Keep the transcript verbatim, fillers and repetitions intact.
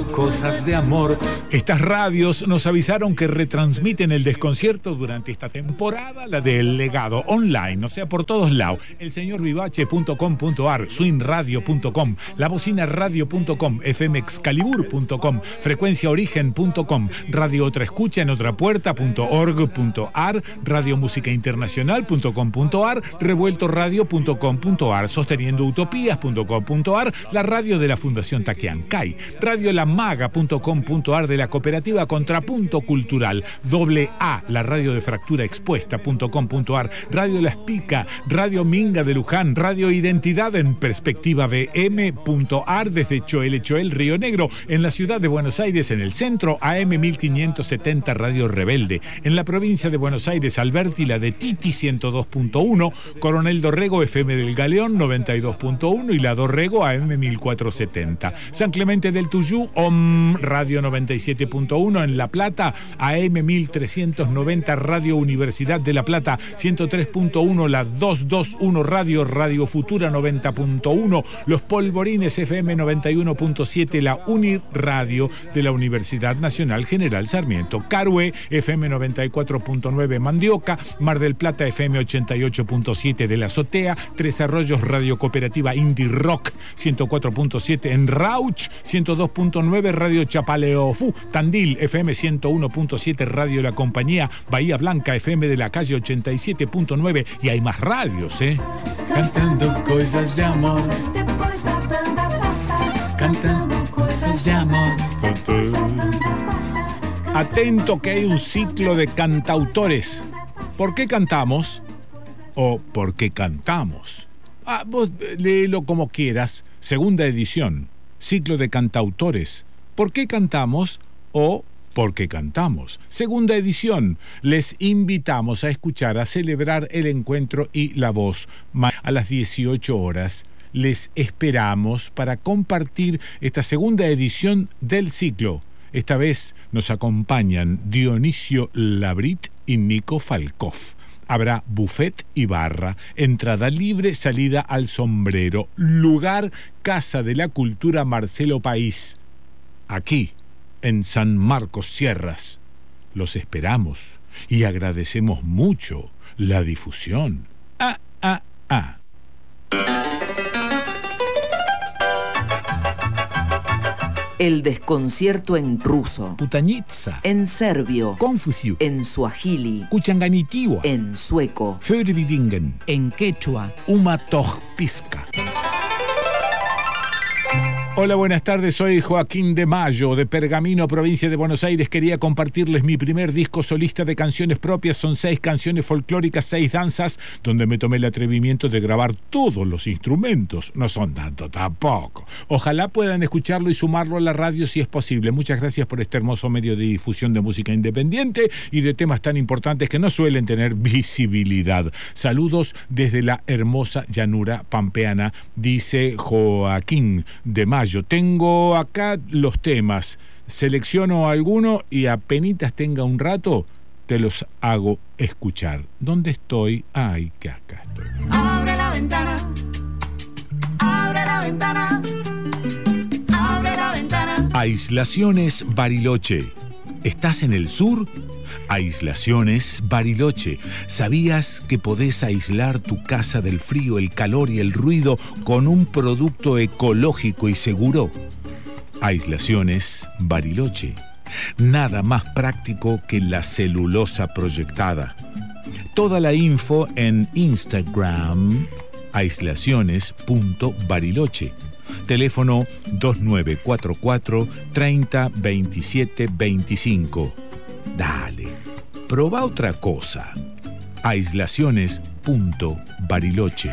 cosas de amor. Estas radios nos avisaron que retransmiten el desconcierto durante esta temporada, la de El Legado, online, o sea, por todos lados. el señor vivache punto com punto ar, swing radio punto com, la bocina radio punto com, f m excalibur punto com, frecuencia origen punto com, radio otra escucha en otra puerta punto org punto ar, radio música internacional punto com punto ar, revuelto radio punto com punto ar, sosteniendo utopías punto com punto ar, la radio de la Fundación Taquiancay, radio la maga punto com punto ar de la cooperativa Contrapunto Cultural, doble A, la radio de fractura expuesta punto com punto ar, radio La Espica, radio Minga de Luján, radio Identidad en perspectiva b m punto ar desde Choel Choel, Río Negro, en la ciudad de Buenos Aires, en el centro, A M mil quinientos setenta Radio Rebelde, en la provincia de Buenos Aires, Alberti, la de Titi ciento dos punto uno, Coronel Dorrego, F M del Galeón noventa y dos punto uno y la Dorrego, A M mil cuatrocientos setenta. San Clemente del Tuyú, O M Radio noventa y siete punto uno, en La Plata, A M mil trescientos noventa, Radio Universidad de La Plata, ciento tres punto uno, la doscientos veintiuno Radio, Radio Futura noventa punto uno, Los Polvorines F M noventa y uno punto siete, la Uniradio de la Universidad Nacional General Sarmiento, Carué F M noventa y cuatro punto nueve Mandioca, Mar del Plata F M ochenta y ocho punto siete de La Azotea, Tres Arroyos Radio Cooperativa Indie Rock ciento cuatro punto siete en Rauch, ciento dos punto nueve Radio Chapaleofú, Tandil F M ciento uno punto siete Radio La Compañía, Bahía Blanca F M de la calle ochenta y siete punto nueve, y hay más radios, ¿eh? Cantando cosas de amor, Depois da banda passar, cantando cosas de amor. depois da banda passar. Atento que hay un ciclo de cantautores. ¿Por qué cantamos? ¿O por qué cantamos? Ah, vos léelo como quieras. Segunda edición. Ciclo de cantautores. ¿Por qué cantamos? O ¿por qué cantamos? Segunda edición. Les invitamos a escuchar, a celebrar el encuentro y la voz. A las dieciocho horas. Les esperamos para compartir esta segunda edición del ciclo. Esta vez nos acompañan Dionisio Labrit y Nico Falkov. Habrá buffet y barra, entrada libre, salida al sombrero. Lugar, Casa de la Cultura Marcelo País. Aquí, en San Marcos Sierras. Los esperamos y agradecemos mucho la difusión. Ah, ah, ah. El desconcierto en ruso, Putanitsa, en serbio, Confucio, en suajili, Kuchanganitiwa, en sueco, Förbidingen, en quechua, Umatojpiska. Hola, buenas tardes, soy Joaquín de Mayo, de Pergamino, provincia de Buenos Aires. Quería compartirles mi primer disco solista de canciones propias. Son seis canciones folclóricas, seis danzas, donde me tomé el atrevimiento de grabar todos los instrumentos. No son tanto tampoco. Ojalá puedan escucharlo y sumarlo a la radio si es posible. Muchas gracias por este hermoso medio de difusión de música independiente y de temas tan importantes que no suelen tener visibilidad. Saludos desde la hermosa llanura pampeana, dice Joaquín de Mayo. Tengo acá los temas, selecciono alguno y apenitas tenga un rato, te los hago escuchar. ¿Dónde estoy? Ay, que acá estoy. Abre la ventana, abre la ventana, abre la ventana. Aislaciones Bariloche. ¿Estás en el sur? Aislaciones Bariloche. ¿Sabías que podés aislar tu casa del frío, el calor y el ruido con un producto ecológico y seguro? Aislaciones Bariloche. Nada más práctico que la celulosa proyectada. Toda la info en Instagram, aislaciones punto bariloche. Teléfono dos nueve cuatro cuatro, treinta, veintisiete, veinticinco. Dale, proba otra cosa. aislaciones punto bariloche.